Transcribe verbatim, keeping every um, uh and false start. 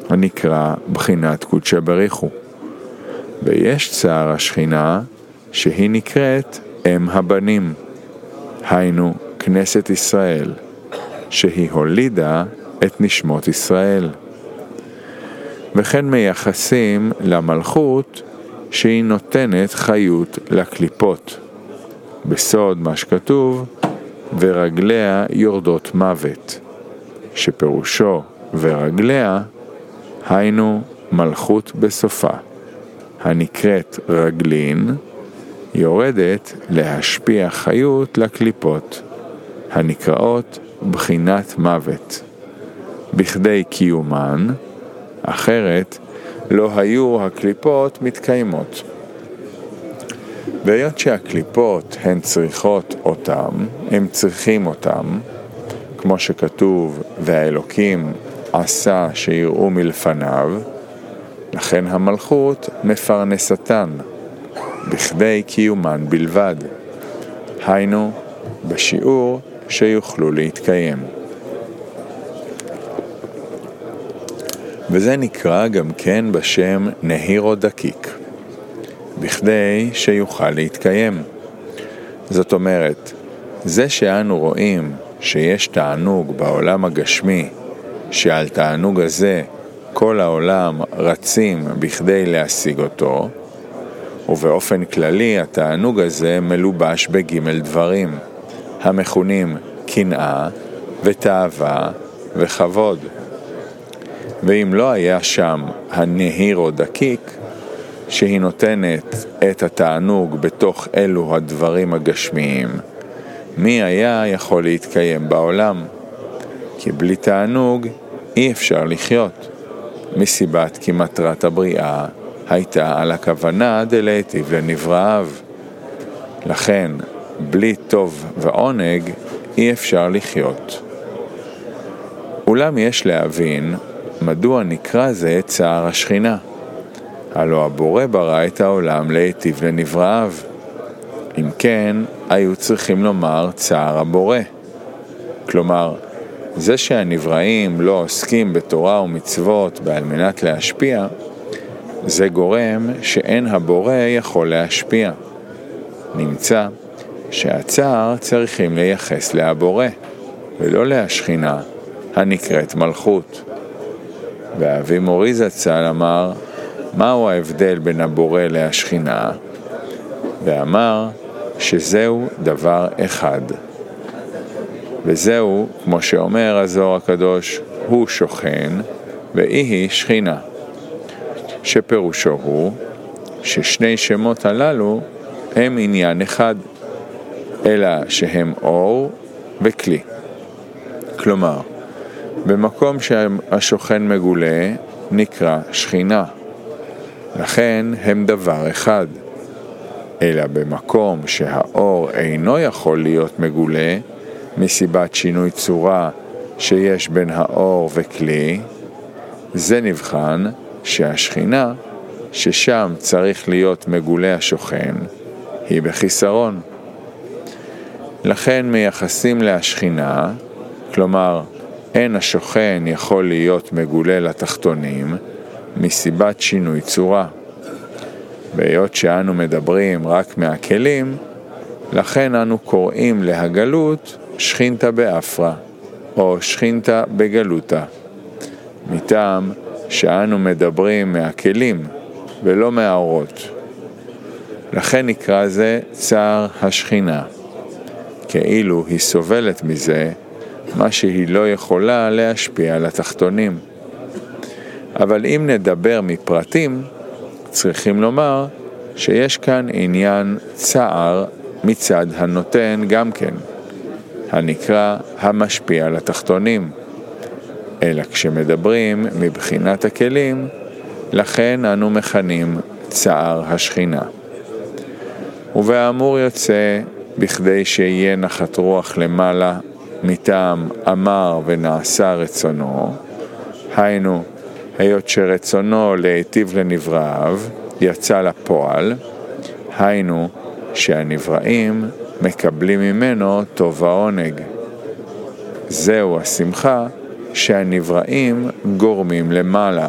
הנקרא בחינת קודשא בריחו. ויש צער השכינה שהיא נקראת אם הבנים, היינו כנסת ישראל, שהיא הולידה את נשמות ישראל. וכן מייחסים למלכות שהיא נותנת חיות לקליפות, בסוד מה שכתוב ורגליה יורדות מוות, שפירושו ורגליה היינו מלכות בסופה, הנקראת רגלין, יורדת להשפיע חיות לקליפות, הנקראות בחינת מוות, בכדי קיומן, אחרת לא היו הקליפות מתקיימות. והיות שהקליפות הן צריכות אותם, הם צריכים אותם, כמו שכתוב, והאלוקים עשה שיראו מלפניו, לכן המלכות מפרנסתן, בכדי קיומן בלבד, היינו בשיעור שיוכלו להתקיים. וזה נקרא גם כן בשם נהירו דקיק, בכדי שיוכל להתקיים. זאת אומרת, זה שאנו רואים שיש תענוג בעולם הגשמי, שעל תענוג הזה כל העולם רצים בכדי להשיג אותו, ובאופן כללי התענוג הזה מלובש בג' דברים, המכונים קנאה ותאווה וכבוד. ואם לא היה שם הנהירו דקיק, שהיא נותנת את התענוג בתוך אלו הדברים הגשמיים, מי היה יכול להתקיים בעולם? כי בלי תענוג אי אפשר לחיות, מסיבת כי מטרת הבריאה הייתה על הכוונה דלהיטיב לנבראיו. לכן, בלי טוב ועונג אי אפשר לחיות. אולם יש להבין מדוע נקרא זה צער השכינה. הלא הבורא ברא את העולם להיטיב לנבראיו. אם כן, היו צריכים לומר צער הבורא. כלומר, זה שהנבראים לא עוסקים בתורה ומצוות בעל מנת להשפיע, זה גורם שאין הבורא יכול להשפיע. נמצא שהצער צריכים לייחס להבורא, ולא להשכינה, הנקראת מלכות. ואבי מורי זצ"ל אמר, מהו ההבדל בין הבורא להשכינה? ואמר שזהו דבר אחד. וזהו, כמו שאומר הזוהר הקדוש, הוא שוכן ואי היא שכינה. שפירושו הוא ששני שמות הללו הם עניין אחד, אלא שהם אור וכלי. כלומר, במקום שהשוכן מגולה נקרא שכינה, לכן הם דבר אחד. אלא במקום שהאור אינו יכול להיות מגולה, מסיבת שינוי צורה שיש בין האור וכלי, זה נבחן שהשכינה, ששם צריך להיות מגולה השוכן, היא בחיסרון. לכן מייחסים להשכינה, כלומר, אין השוכן יכול להיות מגולה לתחתונים, מסיבת שינוי צורה. בהיות שאנו מדברים רק מהכלים, לכן אנו קוראים להגלות שכינתה באפרה, או שכינתה בגלותה, מטעם שאנו מדברים מהכלים ולא מהאורות. לכן נקרא זה צער השכינה, כאילו היא סובלת מזה מה שהיא לא יכולה להשפיע על התחתונים. אבל אם נדבר מפרטים, צריכים לומר שיש כאן עניין צער מצד הנותן גם כן, הנקרא המשפיע על התחתונים. אלא כשמדברים מבחינת הכלים, לכן אנו מכנים צער השכינה. ובאמור יוצא, בכדי שיהיה נחת רוח למעלה, מטעם אמר ונעשה רצונו, היינו, היות שרצונו להיטיב לנבראיו, יצא לפועל, היינו שהנבראים מקבלים ממנו טוב ועונג. זהו השמחה שהנבראים גורמים למעלה,